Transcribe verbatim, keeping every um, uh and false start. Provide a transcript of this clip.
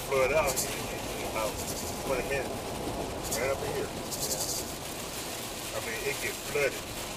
flood out in, in, in about twenty minutes. Right up in here. I mean, it gets flooded.